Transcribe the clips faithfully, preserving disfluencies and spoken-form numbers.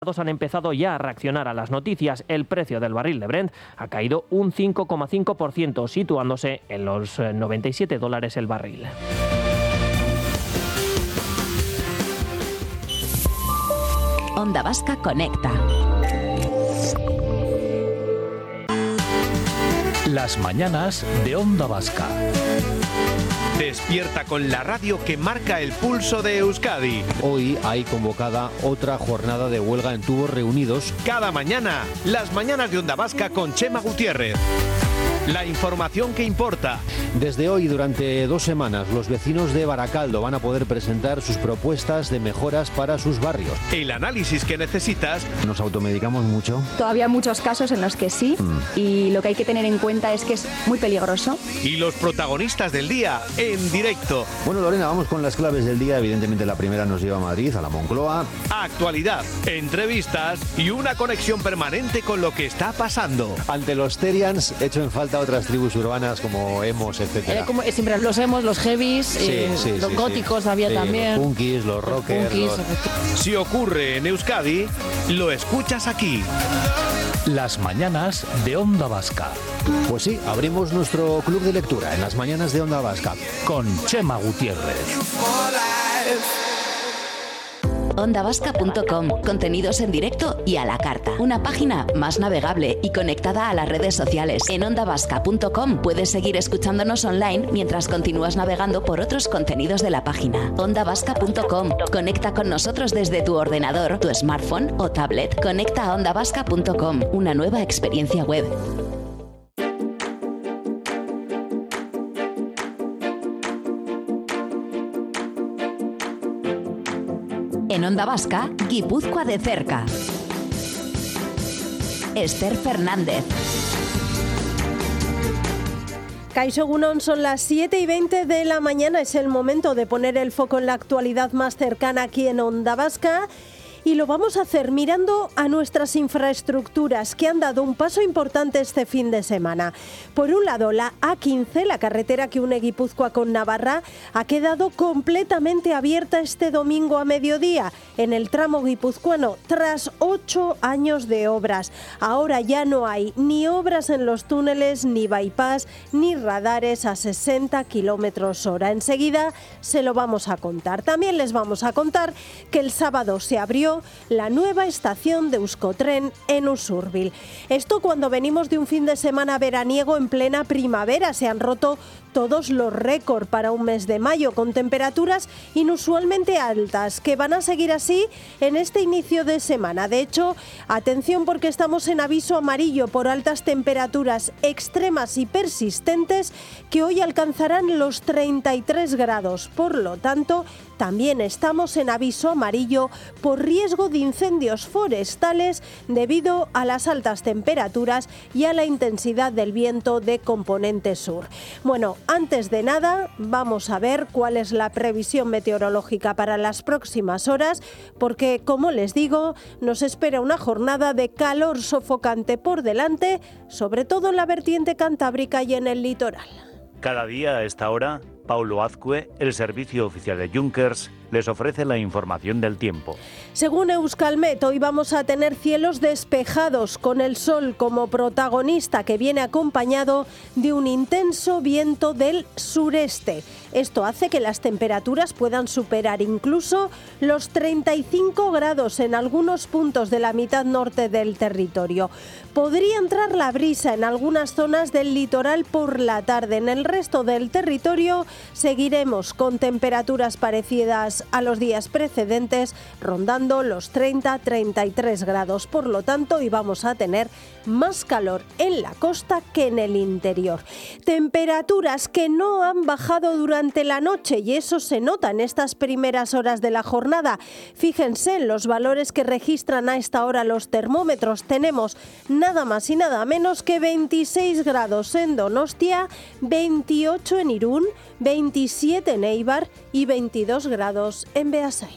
han empezado ya a reaccionar a las noticias. El precio del barril de Brent ha caído un cinco coma cinco por ciento, situándose en los noventa y siete dólares el barril. Onda Vasca Conecta. Las mañanas de Onda Vasca. Despierta con la radio que marca el pulso de Euskadi. Hoy hay convocada otra jornada de huelga en tubos reunidos. Cada mañana, las mañanas de Onda Vasca con Chema Gutiérrez. La información que importa. Desde hoy, durante dos semanas, los vecinos de Baracaldo van a poder presentar sus propuestas de mejoras para sus barrios. El análisis que necesitas. ¿Nos automedicamos mucho? Todavía hay muchos casos en los que sí, mm. y lo que hay que tener en cuenta es que es muy peligroso. Y los protagonistas del día en directo. Bueno, Lorena, vamos con las claves del día. Evidentemente la primera nos lleva a Madrid, a la Moncloa. Actualidad, entrevistas y una conexión permanente con lo que está pasando. Ante los Terians, hecho en falta otras tribus urbanas como emos, etcétera. Eh, como, siempre los emos, los heavies, sí, eh, sí, los sí, góticos sí. había sí, también. Los punkis, los rockers. Los... Si ocurre en Euskadi, lo escuchas aquí. Las mañanas de Onda Vasca. Pues sí, abrimos nuestro club de lectura en las mañanas de Onda Vasca. Con Chema Gutiérrez. onda vasca punto com, contenidos en directo y a la carta. Una página más navegable y conectada a las redes sociales. En onda vasca punto com puedes seguir escuchándonos online mientras continúas navegando por otros contenidos de la página. onda vasca punto com. Conecta con nosotros desde tu ordenador, tu smartphone o tablet. Conecta a onda vasca punto com, una nueva experiencia web. En Onda Vasca, Guipúzcoa de cerca. Esther Fernández. Kaixo Egunon, son las siete y veinte de la mañana. Es el momento de poner el foco en la actualidad más cercana aquí en Onda Vasca. Y lo vamos a hacer mirando a nuestras infraestructuras que han dado un paso importante este fin de semana. Por un lado, la A quince, la carretera que une Guipúzcoa con Navarra, ha quedado completamente abierta este domingo a mediodía en el tramo guipuzcoano tras ocho años de obras. Ahora ya no hay ni obras en los túneles, ni bypass, ni radares a sesenta kilómetros hora. Enseguida se lo vamos a contar. También les vamos a contar que el sábado se abrió la nueva estación de Euskotren en Usurbil. Esto cuando venimos de un fin de semana veraniego en plena primavera. Se han roto todos los récords para un mes de mayo, con temperaturas inusualmente altas, que van a seguir así en este inicio de semana. De hecho, atención, porque estamos en aviso amarillo por altas temperaturas extremas y persistentes que hoy alcanzarán los treinta y tres grados. Por lo tanto, también estamos en aviso amarillo por riesgo de incendios forestales debido a las altas temperaturas y a la intensidad del viento de componente sur. Bueno, antes de nada, vamos a ver cuál es la previsión meteorológica para las próximas horas, porque, como les digo, nos espera una jornada de calor sofocante por delante, sobre todo en la vertiente cantábrica y en el litoral. Cada día a esta hora, Paulo Azcue, el servicio oficial de Junkers, les ofrece la información del tiempo. Según Euskalmet, hoy vamos a tener cielos despejados con el sol como protagonista, que viene acompañado de un intenso viento del sureste. Esto hace que las temperaturas puedan superar incluso los treinta y cinco grados en algunos puntos de la mitad norte del territorio. Podría entrar la brisa en algunas zonas del litoral por la tarde. En el resto del territorio seguiremos con temperaturas parecidas a los días precedentes, rondando los treinta a treinta y tres grados. Por lo tanto, hoy vamos a tener más calor en la costa que en el interior. Temperaturas que no han bajado durante la noche, y eso se nota en estas primeras horas de la jornada. Fíjense en los valores que registran a esta hora los termómetros. Tenemos nada más y nada menos que veintiséis grados en Donostia, veintiocho en Irún, veintisiete en Eibar y veintidós grados en Beasain.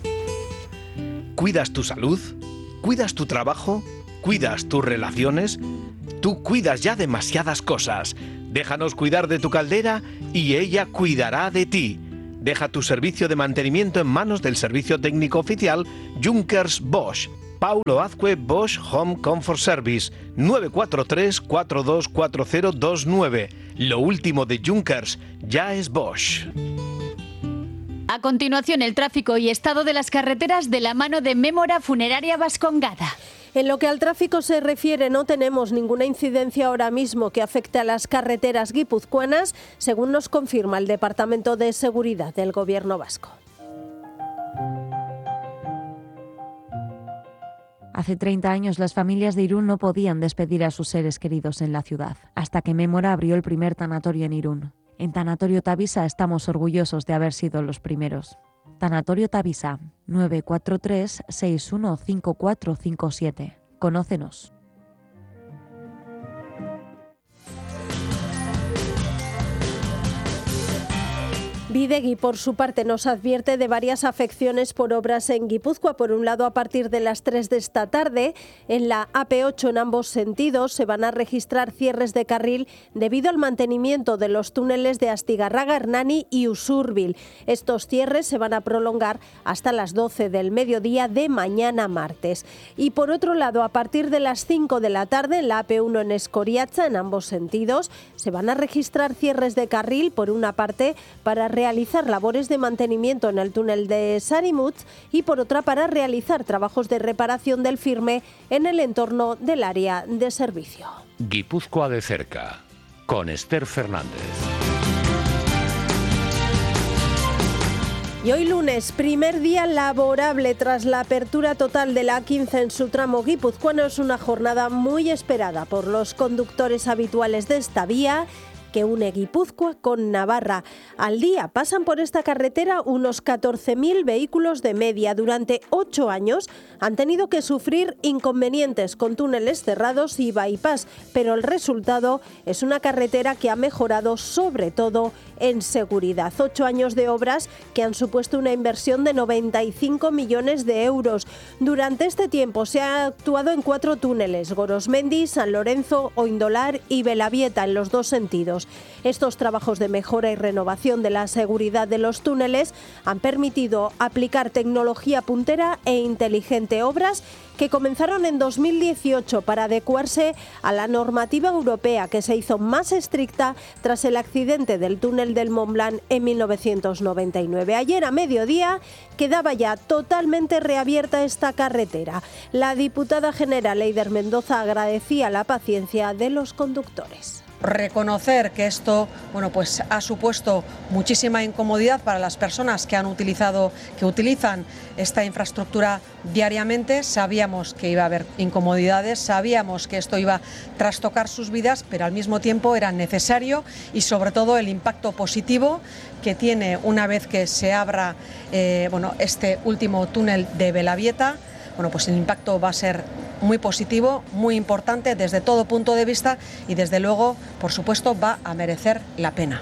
¿Cuidas tu salud? ¿Cuidas tu trabajo? ¿Cuidas tus relaciones? Tú cuidas ya demasiadas cosas. Déjanos cuidar de tu caldera y ella cuidará de ti. Deja tu servicio de mantenimiento en manos del servicio técnico oficial Junkers Bosch. Paulo Azcue Bosch Home Comfort Service, nueve cuatro tres, cuatro dos cuatro cero dos nueve. Lo último de Junkers, ya es Bosch. A continuación, el tráfico y estado de las carreteras de la mano de Mémora Funeraria Vascongada. En lo que al tráfico se refiere, no tenemos ninguna incidencia ahora mismo que afecte a las carreteras guipuzcoanas, según nos confirma el Departamento de Seguridad del Gobierno vasco. Hace treinta años las familias de Irún no podían despedir a sus seres queridos en la ciudad, hasta que Mémora abrió el primer tanatorio en Irún. En Tanatorio Tavisa estamos orgullosos de haber sido los primeros. Tanatorio Tavisa, nueve cuatro tres, seis uno cinco cuatro cinco siete. Conócenos. Bidegi, por su parte, nos advierte de varias afecciones por obras en Guipúzcoa. Por un lado, a partir de las tres de esta tarde, en la A P ocho en ambos sentidos se van a registrar cierres de carril debido al mantenimiento de los túneles de Astigarraga, Hernani y Usurbil. Estos cierres se van a prolongar hasta las doce del mediodía de mañana martes. Y por otro lado, a partir de las cinco de la tarde, en la A P uno en Escoriacha, en ambos sentidos, se van a registrar cierres de carril, por una parte, para realizar labores de mantenimiento en el túnel de Sarimutz y por otra para realizar trabajos de reparación del firme en el entorno del área de servicio. Guipúzcoa de cerca, con Esther Fernández. Y hoy lunes, primer día laborable tras la apertura total de la A quince en su tramo guipuzcoano, es una jornada muy esperada por los conductores habituales de esta vía que une Guipúzcoa con Navarra. Al día pasan por esta carretera unos catorce mil vehículos de media. Durante ocho años han tenido que sufrir inconvenientes con túneles cerrados y bypass, pero el resultado es una carretera que ha mejorado sobre todo en seguridad. Ocho años de obras que han supuesto una inversión de noventa y cinco millones de euros. Durante este tiempo se ha actuado en cuatro túneles: Gorosmendi, San Lorenzo, Oindolar y Belavieta, en los dos sentidos. Estos trabajos de mejora y renovación de la seguridad de los túneles han permitido aplicar tecnología puntera e inteligente, obras que comenzaron en dos mil dieciocho para adecuarse a la normativa europea, que se hizo más estricta tras el accidente del túnel del Mont Blanc en mil novecientos noventa y nueve. Ayer a mediodía quedaba ya totalmente reabierta esta carretera. La diputada general Eider Mendoza agradecía la paciencia de los conductores. Reconocer que esto, bueno, pues ha supuesto muchísima incomodidad para las personas que han utilizado, que utilizan esta infraestructura diariamente. Sabíamos que iba a haber incomodidades, sabíamos que esto iba a trastocar sus vidas, pero al mismo tiempo era necesario, y sobre todo el impacto positivo que tiene una vez que se abra eh, bueno, este último túnel de Belavieta. Bueno, pues el impacto va a ser muy positivo, muy importante desde todo punto de vista, y desde luego, por supuesto, va a merecer la pena.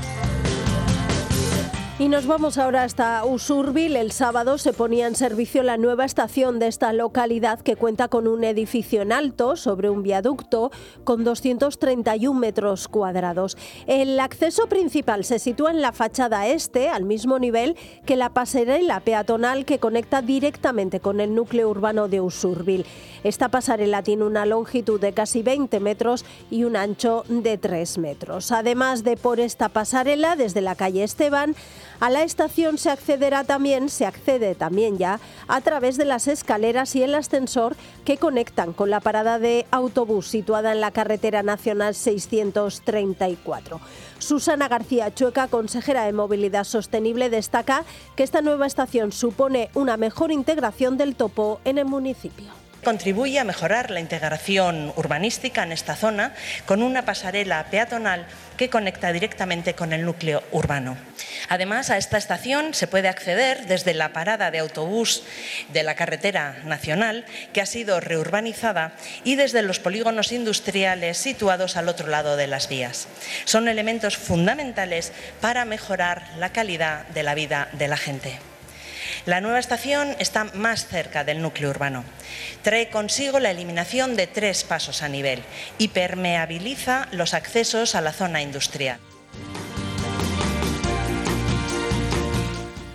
Y nos vamos ahora hasta Usurbil. El sábado se ponía en servicio la nueva estación de esta localidad, que cuenta con un edificio en alto sobre un viaducto con doscientos treinta y un metros cuadrados. El acceso principal se sitúa en la fachada este, al mismo nivel que la pasarela peatonal que conecta directamente con el núcleo urbano de Usurbil. Esta pasarela tiene una longitud de casi veinte metros y un ancho de tres metros. Además de por esta pasarela, desde la calle Esteban a la estación se accederá también, se accede también ya a través de las escaleras y el ascensor que conectan con la parada de autobús situada en la carretera nacional seiscientos treinta y cuatro. Susana García Chueca, consejera de Movilidad Sostenible, destaca que esta nueva estación supone una mejor integración del topo en el municipio. Contribuye a mejorar la integración urbanística en esta zona con una pasarela peatonal que conecta directamente con el núcleo urbano. Además, a esta estación se puede acceder desde la parada de autobús de la carretera nacional, que ha sido reurbanizada, y desde los polígonos industriales situados al otro lado de las vías. Son elementos fundamentales para mejorar la calidad de la vida de la gente. La nueva estación está más cerca del núcleo urbano. Trae consigo la eliminación de tres pasos a nivel y permeabiliza los accesos a la zona industrial.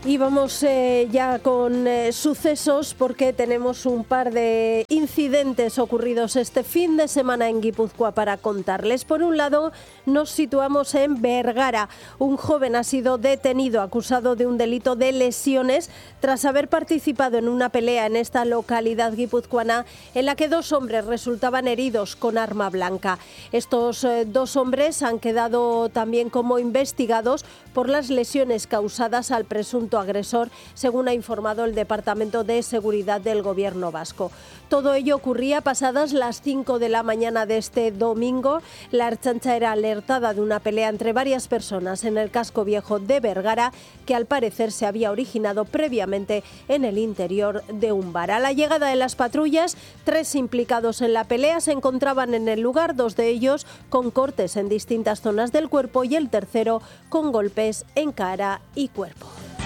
Y vamos eh, ya con eh, sucesos porque tenemos un par de incidentes ocurridos este fin de semana en Guipúzcoa para contarles. Por un lado, nos situamos en Vergara. Un joven ha sido detenido acusado de un delito de lesiones tras haber participado en una pelea en esta localidad guipuzcoana en la que dos hombres resultaban heridos con arma blanca. Estos eh, dos hombres han quedado también como investigados por las lesiones causadas al presunto agresor, según ha informado el Departamento de Seguridad del Gobierno vasco. Todo ello ocurría pasadas las cinco de la mañana de este domingo. La Ertzaintza era alertada de una pelea entre varias personas en el casco viejo de Vergara, que al parecer se había originado previamente en el interior de un bar. A la llegada de las patrullas, tres implicados en la pelea se encontraban en el lugar, dos de ellos con cortes en distintas zonas del cuerpo y el tercero con golpes en cara y cuerpo.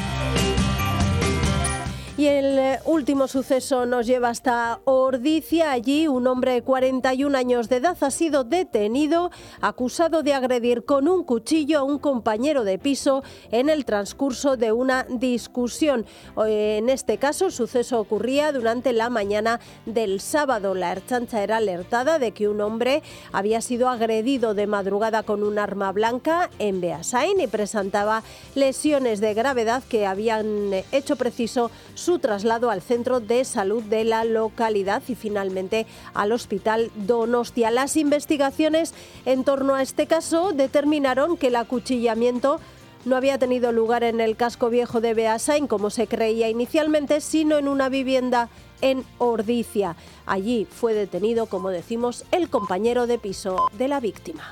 Y el último suceso nos lleva hasta Ordicia. Allí un hombre de cuarenta y un años de edad ha sido detenido acusado de agredir con un cuchillo a un compañero de piso en el transcurso de una discusión. En este caso, el suceso ocurría durante la mañana del sábado. La Ertzaintza era alertada de que un hombre había sido agredido de madrugada con un arma blanca en Beasain y presentaba lesiones de gravedad que habían hecho preciso su traslado al centro de salud de la localidad y finalmente al hospital Donostia. Las investigaciones en torno a este caso determinaron que el acuchillamiento no había tenido lugar en el casco viejo de Beasain, como se creía inicialmente, sino en una vivienda en Ordicia. Allí fue detenido, como decimos, el compañero de piso de la víctima.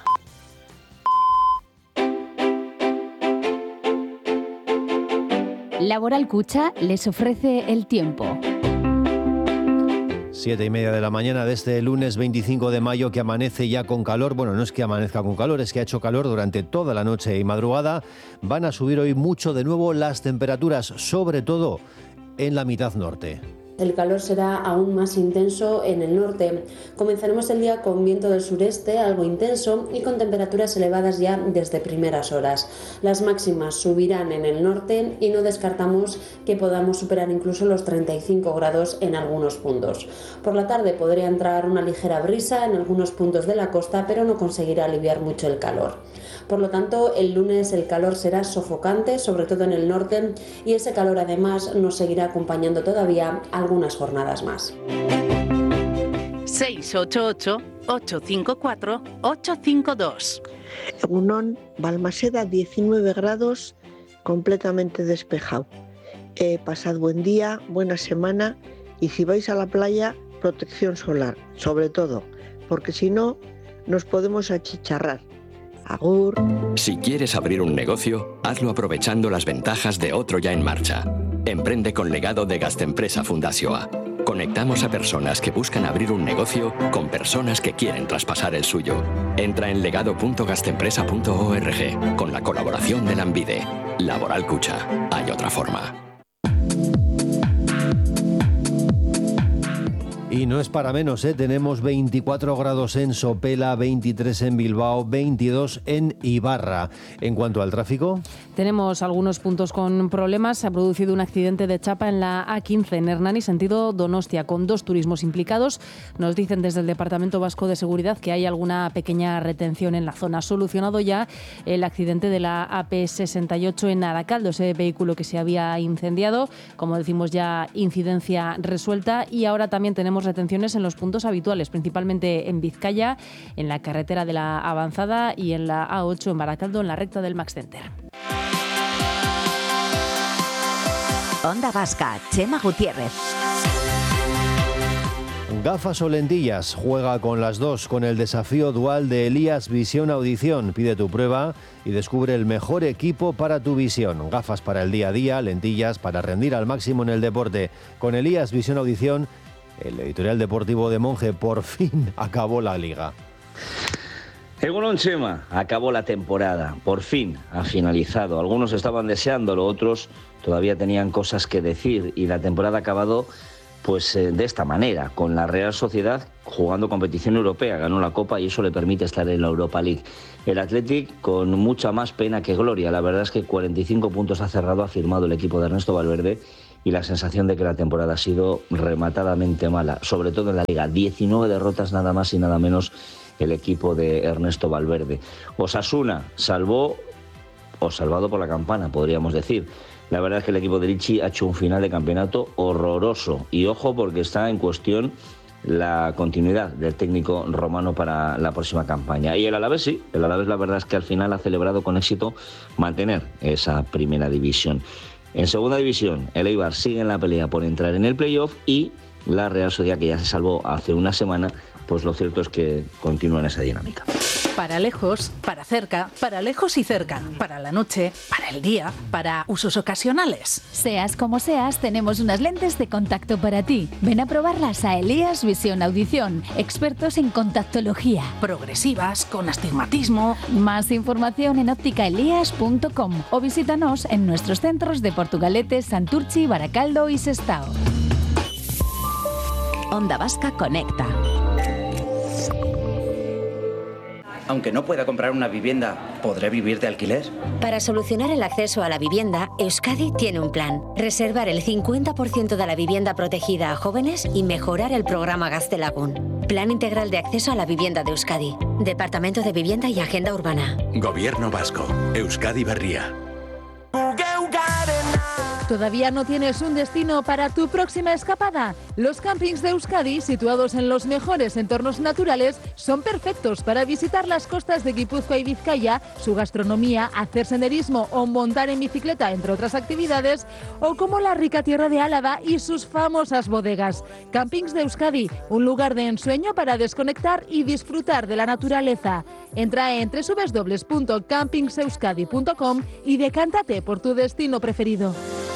Laboral Cucha les ofrece el tiempo. Siete y media de la mañana de este lunes veinticinco de mayo, que amanece ya con calor. Bueno, no es que amanezca con calor, es que ha hecho calor durante toda la noche y madrugada. Van a subir hoy mucho de nuevo las temperaturas, sobre todo en la mitad norte. El calor será aún más intenso en el norte. Comenzaremos el día con viento del sureste, algo intenso, y con temperaturas elevadas ya desde primeras horas. Las máximas subirán en el norte y no descartamos que podamos superar incluso los treinta y cinco grados en algunos puntos. Por la tarde podría entrar una ligera brisa en algunos puntos de la costa, pero no conseguirá aliviar mucho el calor. Por lo tanto, el lunes el calor será sofocante, sobre todo en el norte, y ese calor además nos seguirá acompañando todavía algunas jornadas más. seis ocho ocho, ocho cinco cuatro, ocho cinco dos. Egunon, Balmaseda, diecinueve grados, completamente despejado. Eh, pasad buen día, buena semana, y si vais a la playa, protección solar, sobre todo, porque si no, nos podemos achicharrar. Agur. Si quieres abrir un negocio, hazlo aprovechando las ventajas de otro ya en marcha. Emprende con legado de Gastempresa Fundazioa. Conectamos a personas que buscan abrir un negocio con personas que quieren traspasar el suyo. Entra en legado punto gastempresa punto org con la colaboración de Lanbide. Laboral Cucha. Hay otra forma. Y no es para menos, ¿eh? Tenemos veinticuatro grados en Sopela, veintitrés en Bilbao, veintidós en Ibarra. En cuanto al tráfico, tenemos algunos puntos con problemas. Se ha producido un accidente de chapa en la A quince en Hernani, sentido Donostia, con dos turismos implicados. Nos dicen desde el Departamento Vasco de Seguridad que hay alguna pequeña retención en la zona. Solucionado ya el accidente de la A P sesenta y ocho en Aracaldo, ese vehículo que se había incendiado. Como decimos, ya incidencia resuelta, y ahora también tenemos retenciones en los puntos habituales, principalmente en Vizcaya, en la carretera de la Avanzada y en la A ocho en Baracaldo, en la recta del Max Center. Onda Vasca, Chema Gutiérrez. Gafas o lentillas, juega con las dos con el desafío dual de Elías Visión Audición. Pide tu prueba y descubre el mejor equipo para tu visión. Gafas para el día a día, lentillas para rendir al máximo en el deporte. Con Elías Visión Audición, el editorial deportivo de Monje, por fin acabó la liga. Egunon Chema, acabó la temporada, por fin ha finalizado. Algunos estaban deseándolo, otros todavía tenían cosas que decir, y la temporada ha acabado pues eh, de esta manera, con la Real Sociedad jugando competición europea, ganó la Copa y eso le permite estar en la Europa League. El Athletic con mucha más pena que gloria, la verdad es que cuarenta y cinco puntos ha cerrado, ha firmado el equipo de Ernesto Valverde, y la sensación de que la temporada ha sido rematadamente mala, sobre todo en la Liga. diecinueve derrotas nada más y nada menos el equipo de Ernesto Valverde. Osasuna salvó, o salvado por la campana, podríamos decir. La verdad es que el equipo de Lichi ha hecho un final de campeonato horroroso. Y ojo, porque está en cuestión la continuidad del técnico romano para la próxima campaña. Y el Alavés sí, el Alavés la verdad es que al final ha celebrado con éxito mantener esa primera división. En segunda división, el Eibar sigue en la pelea por entrar en el playoff y la Real Sociedad, que ya se salvó hace una semana, pues lo cierto es que continúa en esa dinámica. Para lejos, para cerca, para lejos y cerca, para la noche, para el día, para usos ocasionales. Seas como seas, tenemos unas lentes de contacto para ti. Ven a probarlas a Elías Visión Audición, expertos en contactología. Progresivas, con astigmatismo. Más información en óptica elías punto com o visítanos en nuestros centros de Portugalete, Santurchi, Baracaldo y Sestao. Onda Vasca Conecta. Aunque no pueda comprar una vivienda, ¿podré vivir de alquiler? Para solucionar el acceso a la vivienda, Euskadi tiene un plan. Reservar el cincuenta por ciento de la vivienda protegida a jóvenes y mejorar el programa Gaztelagun. Plan integral de acceso a la vivienda de Euskadi. Departamento de Vivienda y Agenda Urbana. Gobierno Vasco. Euskadi Berria. ¿Todavía no tienes un destino para tu próxima escapada? Los campings de Euskadi, situados en los mejores entornos naturales, son perfectos para visitar las costas de Guipúzcoa y Vizcaya, su gastronomía, hacer senderismo o montar en bicicleta, entre otras actividades, o como la rica tierra de Álava y sus famosas bodegas. Campings de Euskadi, un lugar de ensueño para desconectar y disfrutar de la naturaleza. Entra en doble u doble u doble u punto campings euskadi punto com y decántate por tu destino preferido.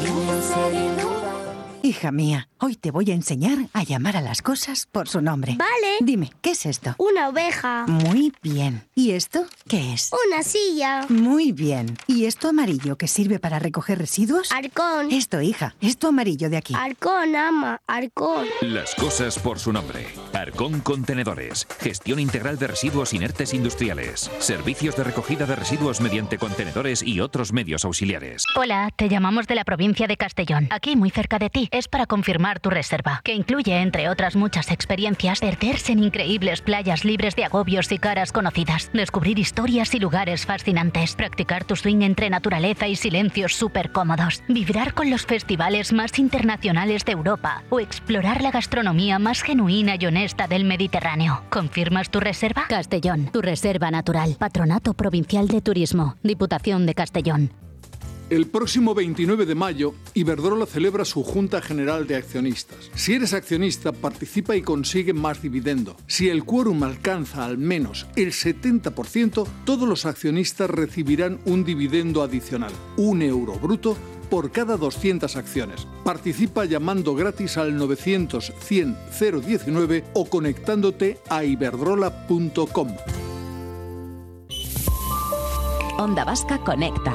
Hija mía, hoy te voy a enseñar a llamar a las cosas por su nombre. Vale. Dime, ¿qué es esto? Una oveja. Muy bien. ¿Y esto qué es? Una silla. Muy bien. ¿Y esto amarillo que sirve para recoger residuos? Arcón. Esto, hija, esto amarillo de aquí. Arcón, ama, Arcón. Las cosas por su nombre. Arcón Contenedores. Gestión integral de residuos inertes industriales. Servicios de recogida de residuos mediante contenedores y otros medios auxiliares. Hola, te llamamos de la provincia de Castellón, aquí muy cerca de ti. Es para confirmar tu reserva, que incluye, entre otras muchas experiencias, perderse en increíbles playas libres de agobios y caras conocidas, descubrir historias y lugares fascinantes, practicar tu swing entre naturaleza y silencios súper cómodos, vibrar con los festivales más internacionales de Europa o explorar la gastronomía más genuina y honesta del Mediterráneo. ¿Confirmas tu reserva? Castellón, tu reserva natural. Patronato Provincial de Turismo. Diputación de Castellón. El próximo veintinueve de mayo, Iberdrola celebra su Junta General de Accionistas. Si eres accionista, participa y consigue más dividendo. Si el quórum alcanza al menos el setenta por ciento, todos los accionistas recibirán un dividendo adicional, un euro bruto, por cada doscientas acciones. Participa llamando gratis al novecientos cien cero diecinueve o conectándote a iberdrola punto com. Onda Vasca Conecta.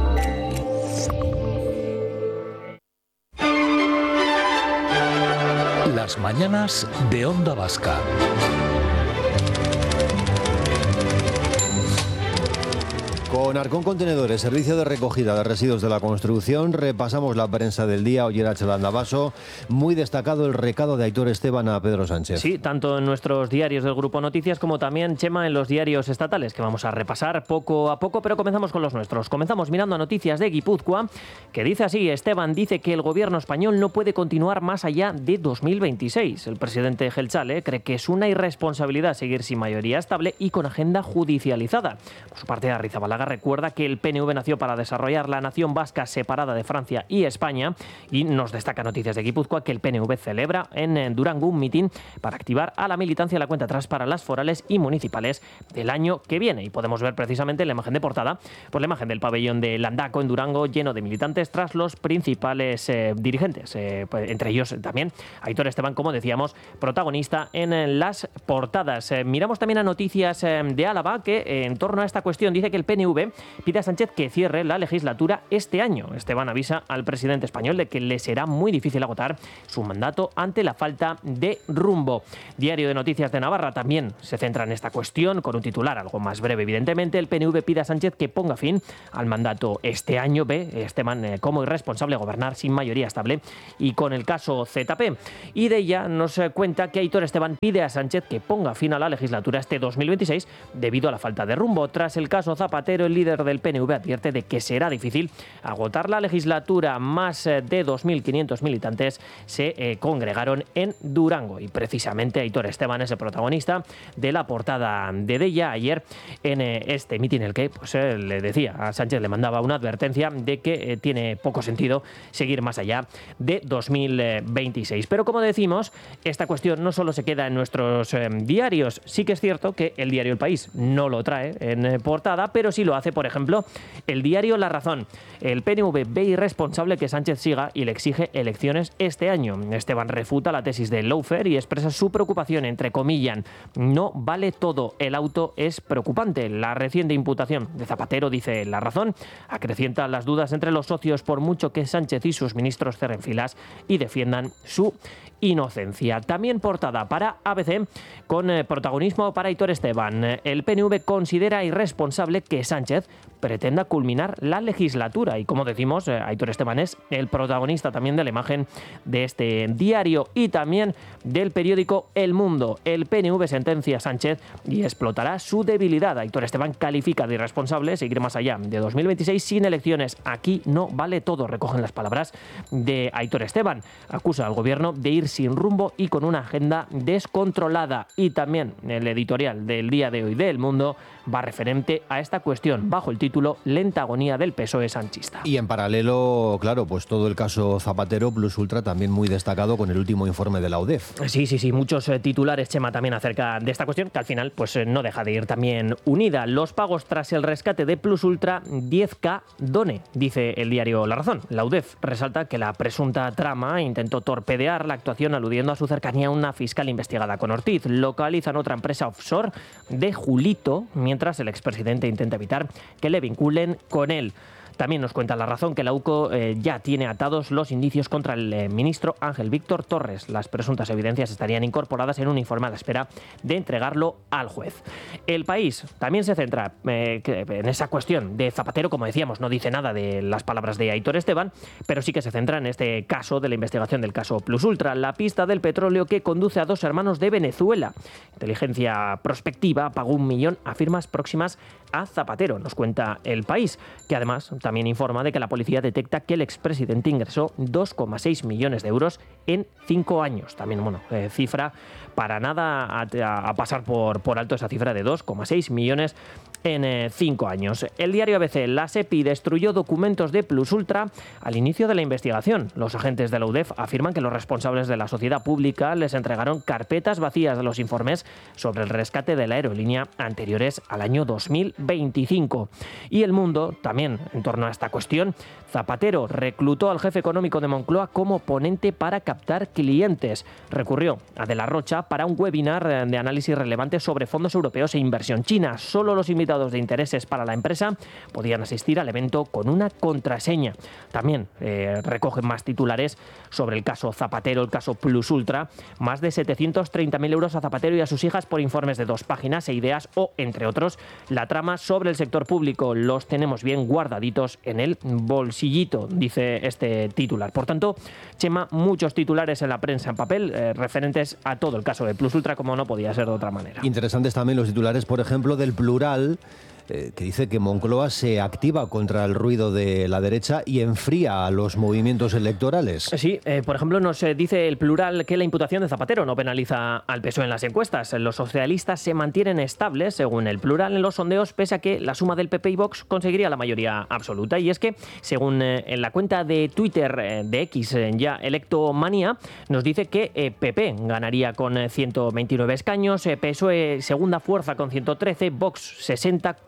Las mañanas de Onda Vasca. Con Arcón Contenedores, servicio de recogida de residuos de la construcción, repasamos la prensa del día. Hoy era Chalanda-Baso. Muy destacado el recado de Aitor Esteban a Pedro Sánchez. Sí, tanto en nuestros diarios del Grupo Noticias como también, Chema, en los diarios estatales, que vamos a repasar poco a poco, pero comenzamos con los nuestros. Comenzamos mirando a noticias de Guipúzcoa, que dice así: Esteban dice que el gobierno español no puede continuar más allá de dos mil veintiséis. El presidente Geltzale cree que es una irresponsabilidad seguir sin mayoría estable y con agenda judicializada. Por su parte, Arrizabalaga recuerda que el P N V nació para desarrollar la nación vasca separada de Francia y España, y nos destaca Noticias de Guipúzcoa que el P N V celebra en Durango un mitin para activar a la militancia la cuenta atrás para las forales y municipales del año que viene. Y podemos ver precisamente en la imagen de portada, pues la imagen del pabellón de Landaco en Durango lleno de militantes tras los principales eh, dirigentes, eh, pues, entre ellos también Aitor Esteban, como decíamos, protagonista en eh, las portadas. Eh, miramos también a Noticias eh, de Álava, que eh, en torno a esta cuestión dice que el P N V N V pide a Sánchez que cierre la legislatura este año. Esteban avisa al presidente español de que le será muy difícil agotar su mandato ante la falta de rumbo. Diario de Noticias de Navarra también se centra en esta cuestión con un titular algo más breve, evidentemente. El P N V pide a Sánchez que ponga fin al mandato este año. Ve Esteban eh, como irresponsable gobernar sin mayoría estable y con el caso Z P. Y de ella nos cuenta que Aitor Esteban pide a Sánchez que ponga fin a la legislatura este dos mil veintiséis debido a la falta de rumbo. Tras el caso Zapatero, el líder del P N V advierte de que será difícil agotar la legislatura. Más de dos mil quinientos militantes se eh, congregaron en Durango y precisamente Aitor Esteban es el protagonista de la portada de Deia ayer en eh, este mitin en el que pues, eh, le decía a Sánchez, le mandaba una advertencia de que eh, tiene poco sentido seguir más allá de dos mil veintiséis. Pero como decimos, esta cuestión no solo se queda en nuestros eh, diarios. Sí que es cierto que el diario El País no lo trae en eh, portada, pero sí lo hace, por ejemplo, el diario La Razón. El P N V ve irresponsable que Sánchez siga y le exige elecciones este año. Esteban refuta la tesis de Lawfare y expresa su preocupación, entre comillas, no vale todo, el auto es preocupante. La reciente imputación de Zapatero, dice La Razón, acrecienta las dudas entre los socios por mucho que Sánchez y sus ministros cerren filas y defiendan su inocencia. También portada para A B C con eh, protagonismo para Aitor Esteban. El P N V considera irresponsable que Sánchez pretenda culminar la legislatura y, como decimos, eh, Aitor Esteban es el protagonista también de la imagen de este diario y también del periódico El Mundo. El P N V sentencia a Sánchez y explotará su debilidad. Aitor Esteban califica de irresponsable seguir más allá de dos mil veintiséis sin elecciones. Aquí no vale todo, recogen las palabras de Aitor Esteban. Acusa al gobierno de ir sin rumbo y con una agenda descontrolada. Y también el editorial del día de hoy de El Mundo va referente a esta cuestión bajo el título Lenta agonía del P S O E sanchista. Y en paralelo, claro, pues todo el caso Zapatero plus ultra también muy destacado con el último informe de la U D E F. Sí, sí, sí, muchos eh, titulares, Chema, también acerca de esta cuestión, que al final pues eh, no deja de ir también unida. Los pagos tras el rescate de Plus Ultra, diez K done, dice el diario La Razón. La U D E F resalta que la presunta trama intentó torpedear la actuación aludiendo a su cercanía a una fiscal investigada con Ortiz. Localizan otra empresa offshore de Julito, mientras el expresidente intenta evitar que le vinculen con él. También nos cuenta La Razón que la U C O eh, ya tiene atados los indicios contra el eh, ministro Ángel Víctor Torres. Las presuntas evidencias estarían incorporadas en un informe a la espera de entregarlo al juez. El País también se centra eh, en esa cuestión de Zapatero, como decíamos, no dice nada de las palabras de Aitor Esteban, pero sí que se centra en este caso de la investigación del caso Plus Ultra, la pista del petróleo que conduce a dos hermanos de Venezuela. Inteligencia prospectiva pagó un millón a firmas próximas a Zapatero, nos cuenta El País, que además también informa de que la policía detecta que el expresidente ingresó dos coma seis millones de euros en cinco años. También, bueno, eh, cifra para nada a, a pasar por, por alto esa cifra de dos coma seis millones en eh, cinco años. El diario A B C, la SEPI destruyó documentos de Plus Ultra al inicio de la investigación. Los agentes de la U D E F afirman que los responsables de la sociedad pública les entregaron carpetas vacías de los informes sobre el rescate de la aerolínea anteriores al año dos mil veinticinco. Y El Mundo, también en torno a esta cuestión, Zapatero reclutó al jefe económico de Moncloa como ponente para captar clientes. Recurrió a De la Rocha para un webinar de análisis relevante sobre fondos europeos e inversión china. Solo los invitados de intereses para la empresa podían asistir al evento con una contraseña. También eh, recogen más titulares sobre el caso Zapatero, el caso Plus Ultra. Más de setecientos treinta mil euros a Zapatero y a sus hijas por informes de dos páginas e ideas o, entre otros, la trama sobre el sector público. Los tenemos bien guardaditos en el bolsillito, dice este titular. Por tanto, Chema, muchos titulares en la prensa en papel eh, referentes a todo el caso de Plus Ultra, como no podía ser de otra manera. Interesantes también los titulares, por ejemplo, del Plural, eh, que dice que Moncloa se activa contra el ruido de la derecha y enfría a los movimientos electorales. Sí, eh, por ejemplo, nos eh, dice el Plural que la imputación de Zapatero no penaliza al P S O E en las encuestas. Los socialistas se mantienen estables, según el Plural, en los sondeos, pese a que la suma del P P y Vox conseguiría la mayoría absoluta. Y es que, según eh, en la cuenta de Twitter eh, de X, eh, ya Electomanía, nos dice que eh, P P ganaría con eh, ciento veintinueve escaños, eh, P S O E segunda fuerza con ciento trece, Vox sesenta,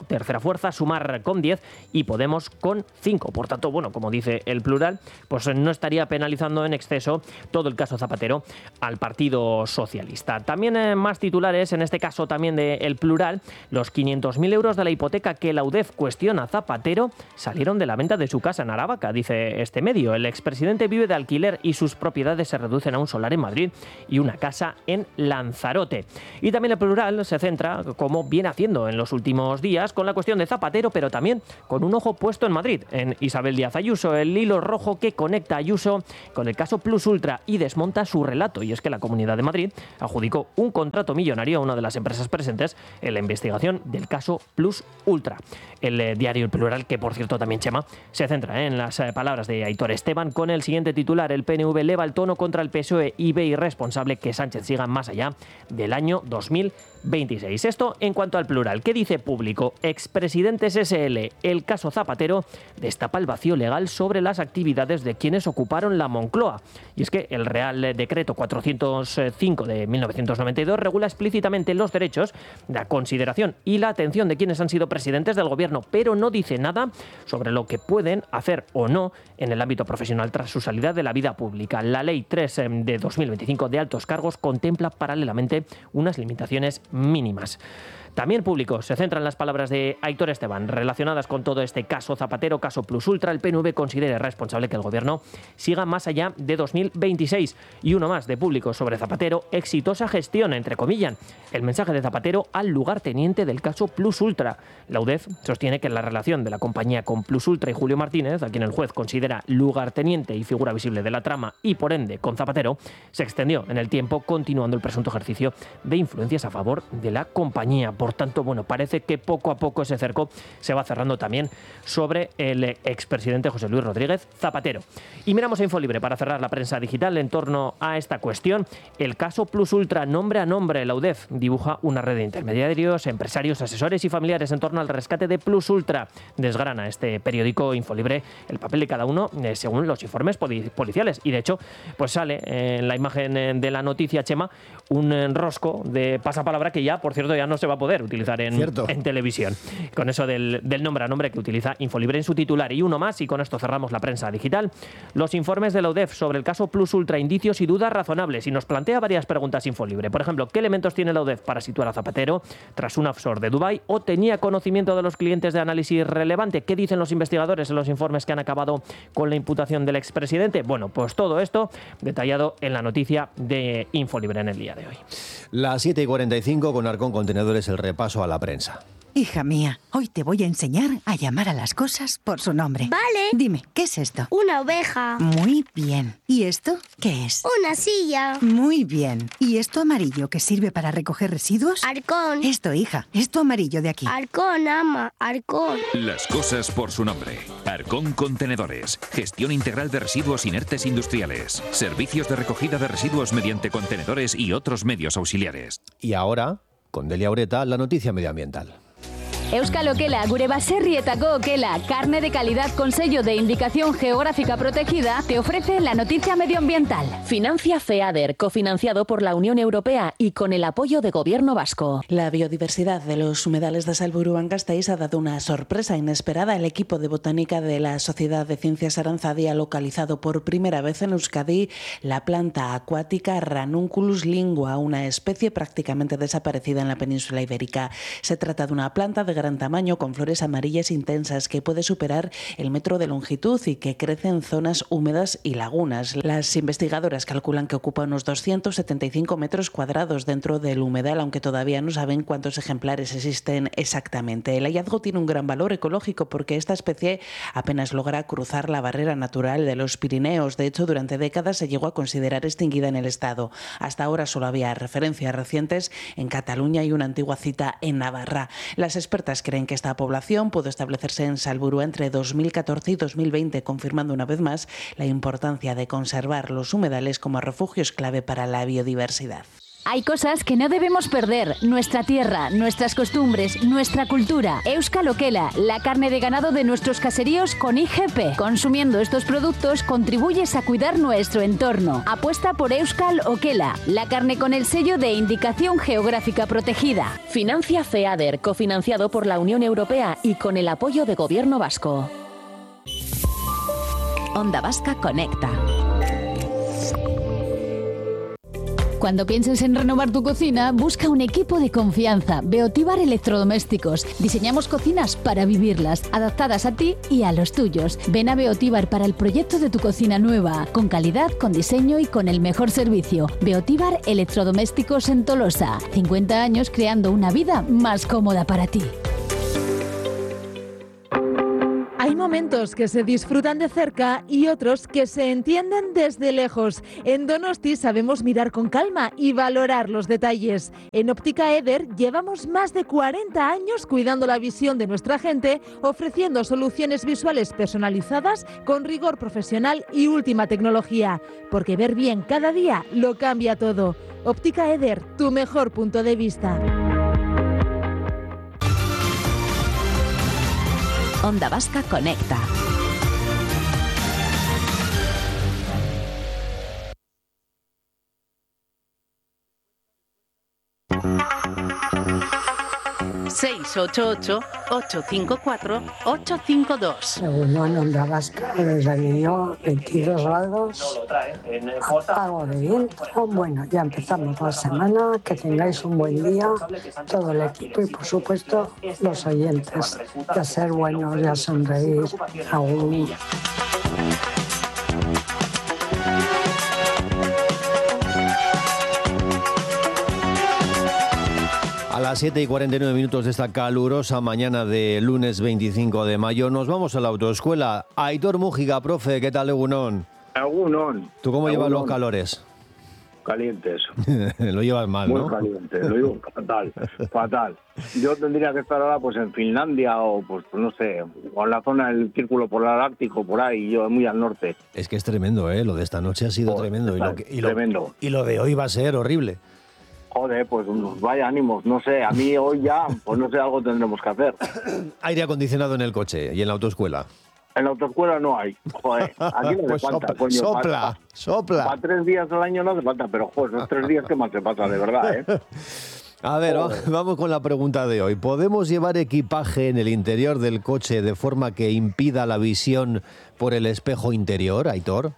tercera fuerza, Sumar con diez y Podemos con cinco. Por tanto, bueno, como dice el plural, pues no estaría penalizando en exceso todo el caso Zapatero al Partido Socialista. También eh, más titulares, en este caso también del plural, los quinientos mil euros de la hipoteca que la U D E F cuestiona a Zapatero salieron de la venta de su casa en Aravaca, dice este medio. El expresidente vive de alquiler y sus propiedades se reducen a un solar en Madrid y una casa en Lanzarote. Y también el plural se centra, como viene haciendo en los últimos días, con la cuestión de Zapatero, pero también con un ojo puesto en Madrid, en Isabel Díaz Ayuso, el hilo rojo que conecta a Ayuso con el caso Plus Ultra y desmonta su relato. Y es que la Comunidad de Madrid adjudicó un contrato millonario a una de las empresas presentes en la investigación del caso Plus Ultra. El eh, diario El Plural, que por cierto también, Chema, se centra eh, en las eh, palabras de Aitor Esteban con el siguiente titular: el P N V eleva el tono contra el P S O E y ve irresponsable que Sánchez siga más allá del año dos mil veintiséis. Esto en cuanto al plural. ¿Qué dice Público? Expresidentes S L. El caso Zapatero destapa el vacío legal sobre las actividades de quienes ocuparon la Moncloa. Y es que el Real Decreto cuatrocientos cinco de mil novecientos noventa y dos regula explícitamente los derechos, la consideración y la atención de quienes han sido presidentes del gobierno, pero no dice nada sobre lo que pueden hacer o no en el ámbito profesional tras su salida de la vida pública. La Ley tres de dos mil veinticinco de altos cargos contempla paralelamente unas limitaciones mínimas. También Público se centra en las palabras de Aitor Esteban relacionadas con todo este caso Zapatero, caso Plus Ultra. El P N V considera responsable que el gobierno siga más allá de dos mil veintiséis. Y uno más de Público sobre Zapatero: exitosa gestión, entre comillas. El mensaje de Zapatero al lugarteniente del caso Plus Ultra. La U D E F sostiene que la relación de la compañía con Plus Ultra y Julio Martínez, a quien el juez considera lugarteniente y figura visible de la trama, y por ende con Zapatero, se extendió en el tiempo, continuando el presunto ejercicio de influencias a favor de la compañía. Por tanto, bueno, parece que poco a poco ese cerco se va cerrando también sobre el expresidente José Luis Rodríguez Zapatero. Y miramos a Infolibre para cerrar la prensa digital en torno a esta cuestión. El caso Plus Ultra, nombre a nombre. La U D E F dibuja una red de intermediarios, empresarios, asesores y familiares en torno al rescate de Plus Ultra. Desgrana este periódico Infolibre el papel de cada uno eh, según los informes policiales. Y de hecho, pues sale en la imagen de la noticia, Chema, un rosco de pasapalabra que ya, por cierto, ya no se va a poder utilizar en, en televisión. Con eso del, del nombre a nombre que utiliza Infolibre en su titular. Y uno más, y con esto cerramos la prensa digital. Los informes de la U D E F sobre el caso Plus Ultra, indicios y dudas razonables. Y nos plantea varias preguntas Infolibre. Por ejemplo, ¿qué elementos tiene la U D E F para situar a Zapatero tras un offshore de Dubái? ¿O tenía conocimiento de los clientes de análisis relevante? ¿Qué dicen los investigadores en los informes que han acabado con la imputación del expresidente? Bueno, pues todo esto detallado en la noticia de Infolibre en el día de hoy. Las siete y cuarenta y cinco, con Arcón Contenedores, el repaso a la prensa. Hija mía, hoy te voy a enseñar a llamar a las cosas por su nombre. Vale. Dime, ¿qué es esto? Una oveja. Muy bien. ¿Y esto qué es? Una silla. Muy bien. ¿Y esto amarillo que sirve para recoger residuos? Arcón. Esto, hija, esto amarillo de aquí. Arcón, ama, Arcón. Las cosas por su nombre. Arcón Contenedores. Gestión integral de residuos inertes industriales. Servicios de recogida de residuos mediante contenedores y otros medios auxiliares. Y ahora, con Delia Ureta, la noticia medioambiental. Euskal Okela, gure baserrietako okela, carne de calidad con sello de indicación geográfica protegida, te ofrece la noticia medioambiental. Financia FEADER, cofinanciado por la Unión Europea y con el apoyo de Gobierno vasco. La biodiversidad de los humedales de Salburu-Gasteiz ha dado una sorpresa inesperada. El equipo de botánica de la Sociedad de Ciencias Aranzadi ha localizado por primera vez en Euskadi la planta acuática Ranunculus lingua, una especie prácticamente desaparecida en la península ibérica. Se trata de una planta de gran tamaño con flores amarillas intensas que puede superar el metro de longitud y que crece en zonas húmedas y lagunas. Las investigadoras calculan que ocupa unos doscientos setenta y cinco metros cuadrados dentro del humedal, aunque todavía no saben cuántos ejemplares existen exactamente. El hallazgo tiene un gran valor ecológico porque esta especie apenas logra cruzar la barrera natural de los Pirineos. De hecho, durante décadas se llegó a considerar extinguida en el estado. Hasta ahora solo había referencias recientes en Cataluña y una antigua cita en Navarra. Las expertas creen que esta población pudo establecerse en Salburua entre dos mil catorce y dos mil veinte, confirmando una vez más la importancia de conservar los humedales como refugios clave para la biodiversidad. Hay cosas que no debemos perder. Nuestra tierra, nuestras costumbres, nuestra cultura. Euskal Okela, la carne de ganado de nuestros caseríos con I G P. Consumiendo estos productos contribuyes a cuidar nuestro entorno. Apuesta por Euskal Okela, la carne con el sello de indicación geográfica protegida. Financia FEADER, cofinanciado por la Unión Europea y con el apoyo de Gobierno Vasco. Onda Vasca Conecta. Cuando pienses en renovar tu cocina, busca un equipo de confianza. Beotíbar Electrodomésticos. Diseñamos cocinas para vivirlas, adaptadas a ti y a los tuyos. Ven a Beotíbar para el proyecto de tu cocina nueva, con calidad, con diseño y con el mejor servicio. Beotíbar Electrodomésticos en Tolosa. cincuenta años creando una vida más cómoda para ti. Hay momentos que se disfrutan de cerca y otros que se entienden desde lejos. En Donosti sabemos mirar con calma y valorar los detalles. En Óptica Eder llevamos más de cuarenta años cuidando la visión de nuestra gente, ofreciendo soluciones visuales personalizadas con rigor profesional y última tecnología. Porque ver bien cada día lo cambia todo. Óptica Eder, tu mejor punto de vista. Onda Vasca Conecta. seis ocho ocho, ocho cinco cuatro, ocho cinco dos. Segundo en Onda Vasca, desde Guiñó, veintidós grados, algo de viento. Bueno, ya empezamos la semana, que tengáis un buen día, todo el equipo y por supuesto los oyentes. Ya ser buenos, ya sonreír, aún. A las siete y cuarenta y nueve minutos de esta calurosa mañana de lunes veinticinco de mayo nos vamos a la autoescuela. Aitor Mújica, profe, ¿qué tal, Egunon? Egunon. ¿Tú cómo Egunon. llevas los calores? Calientes. Lo llevas mal, Muy ¿no? Muy caliente, lo llevo fatal, fatal. Yo tendría que estar ahora pues en Finlandia o pues no sé, o en la zona del Círculo Polar Ártico, por ahí, yo muy al norte. Es que es tremendo, ¿eh? Lo de esta noche ha sido Oh, tremendo. Y lo, que- y, lo, tremendo. y lo de hoy va a ser horrible. Joder, pues vaya ánimos, no sé, a mí hoy ya, pues no sé, algo tendremos que hacer. Aire acondicionado en el coche y en la autoescuela. En la autoescuela no hay, joder, aquí no Pues hace falta, sopla, coño. sopla, para, sopla. Para tres días al año no hace falta, pero joder, esos tres días que más se pasa, de verdad, ¿eh? A ver, va- vamos con la pregunta de hoy. ¿Podemos llevar equipaje en el interior del coche de forma que impida la visión por el espejo interior, Aitor?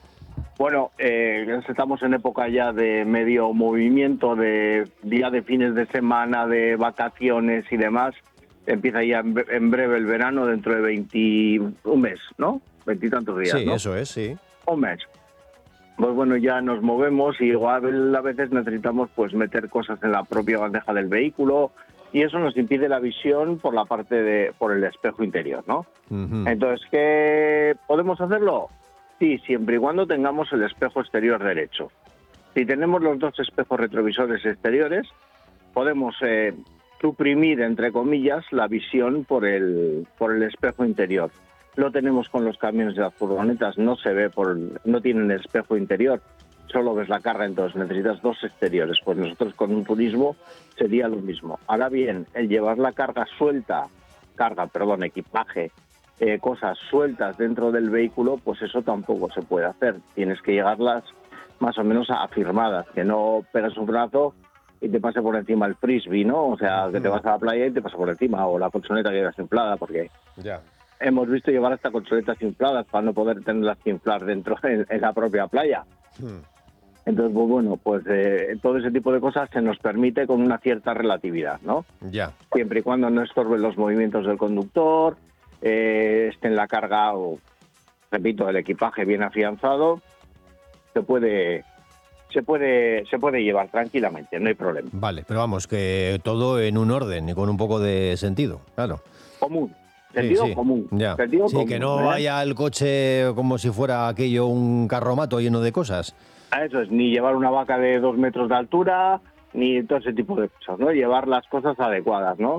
Bueno, eh, estamos en época ya de medio movimiento, de día de fines de semana, de vacaciones y demás. Empieza ya en bre- en breve el verano, dentro de veinte, un mes, ¿no? Veintitantos días, Sí, ¿no? eso es, sí. Un mes. Pues bueno, ya nos movemos y igual a veces necesitamos pues meter cosas en la propia bandeja del vehículo y eso nos impide la visión por la parte de, por el espejo interior, ¿no? Ujú. Entonces, ¿qué podemos hacerlo? Sí, siempre y cuando tengamos el espejo exterior derecho. Si tenemos los dos espejos retrovisores exteriores, podemos eh, suprimir, entre comillas, la visión por el, por el espejo interior. Lo tenemos con los camiones de las furgonetas, no se ve, por, no tienen espejo interior, solo ves la carga, entonces necesitas dos exteriores. Pues nosotros con un turismo sería lo mismo. Ahora bien, el llevar la carga suelta, carga, perdón, equipaje, eh, cosas sueltas dentro del vehículo, pues eso tampoco se puede hacer. Tienes que llevarlas más o menos afirmadas, que no pegas un brazo y te pase por encima el frisbee, ¿no? O sea, que te vas a la playa y te pasa por encima, o la colchoneta que llevas inflada, porque Ya. hemos visto llevar hasta colchonetas infladas para no poder tenerlas que inflar dentro en, en la propia playa. Entonces, pues bueno, pues eh, todo ese tipo de cosas se nos permite con una cierta relatividad, ¿no? Ya. Siempre y cuando no estorben los movimientos del conductor, eh, esté en la carga o, repito, el equipaje bien afianzado, se puede, se puede, se puede llevar tranquilamente, no hay problema. Vale, pero vamos, que todo en un orden y con un poco de sentido, claro. Común, sentido Sí, sí, común. ya. Sentido Sí, común, que no ¿eh? vaya el coche como si fuera aquello un carromato lleno de cosas. A eso es, ni llevar una vaca de dos metros de altura, ni todo ese tipo de cosas, ¿no? Llevar las cosas adecuadas, ¿no?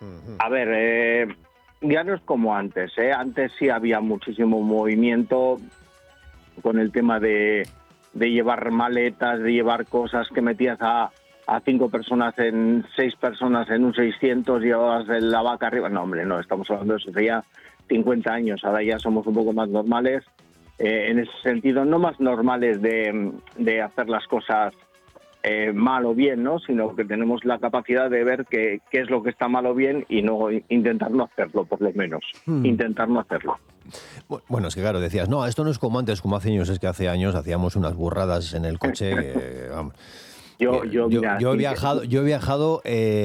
A ver, eh, ya no es como antes, ¿eh? Antes sí había muchísimo movimiento con el tema de, de llevar maletas, de llevar cosas que metías a, a cinco personas en seis personas en un seiscientos, llevabas la vaca arriba. No, hombre, no, estamos hablando de eso hace ya cincuenta años, ahora ya somos un poco más normales, eh, en ese sentido, no más normales de, de hacer las cosas eh, mal o bien, ¿no? Sino que tenemos la capacidad de ver qué, qué es lo que está mal o bien y no intentar no hacerlo, por lo menos, hmm. intentar no hacerlo. Bueno, es que claro, decías, no, esto no es como antes, como hace años, es que hace años hacíamos unas burradas en el coche, eh, vamos. Yo, yo, yo, mira, yo he viajado, yo he viajado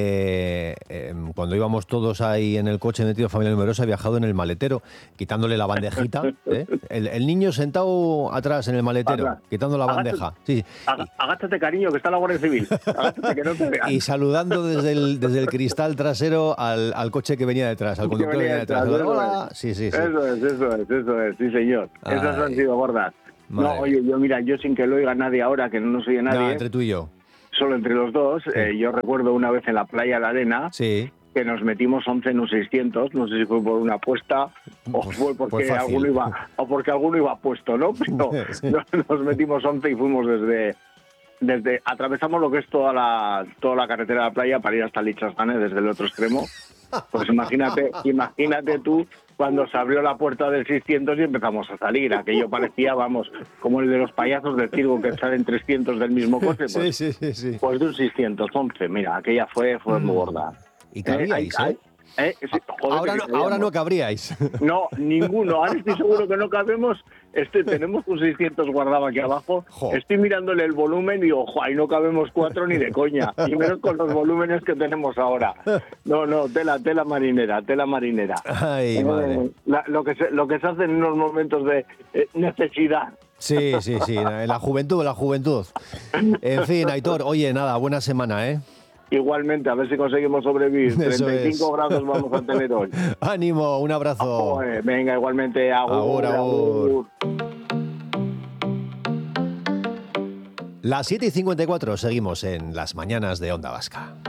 eh, eh, cuando íbamos todos ahí en el coche metido, familia numerosa, he viajado en el maletero, quitándole la bandejita, ¿eh? el, el niño sentado atrás en el maletero, atrás. quitando la Agáchate, bandeja. Sí. Agáchate, cariño, que está la Guardia Civil. Agáchate, que no te vean. Y saludando desde el, desde el cristal trasero al, al coche que venía detrás, al conductor que venía detrás. detrás. Hola. Sí, sí, sí. Eso es, eso es, eso es, sí señor. Ay. Esas han sido gordas. Madre. No, oye, yo mira, yo sin que lo oiga nadie ahora, que no nos oye nadie. No, entre tú y yo. Solo entre los dos, sí. eh, yo recuerdo una vez en la playa de la Arena, sí. que nos metimos once en un seiscientos, no sé si fue por una apuesta o pues, fue porque pues alguno iba o porque alguno iba puesto, ¿no? Pero sí. nos metimos once y fuimos desde desde atravesamos lo que es toda la toda la carretera de la playa para ir hasta Lichasane desde el otro extremo. Pues imagínate, imagínate tú cuando se abrió la puerta del seiscientos y empezamos a salir. Aquello parecía, vamos, como el de los payasos del circo que salen trescientos del mismo coche. Pues, sí, sí, sí, sí. Pues de un seiscientos once, mira, aquella fue, fue mm. muy gorda. Y cabríais, ¿eh? ¿Eh? Sí, joder, ahora, no, ahora no cabríais. No, ninguno. Ahora estoy seguro que no cabemos. Este, tenemos un seiscientos guardado aquí abajo. Jo. Estoy mirándole el volumen y digo, jo, ahí no cabemos cuatro ni de coña. Y menos con los volúmenes que tenemos ahora. No, no, tela, tela marinera, tela marinera. Ay, eh, madre. La, lo, que se, lo que se hace en unos momentos de eh, necesidad. Sí, sí, sí. En la juventud, la juventud. En fin, Aitor, oye, nada, buena semana, ¿eh? Igualmente, a ver si conseguimos sobrevivir. Eso treinta y cinco es. grados vamos a tener hoy. Ánimo, un abrazo. Oh, eh, venga, igualmente, agur, agur, agur. Las siete y cincuenta y cuatro, seguimos en Las Mañanas de Onda Vasca.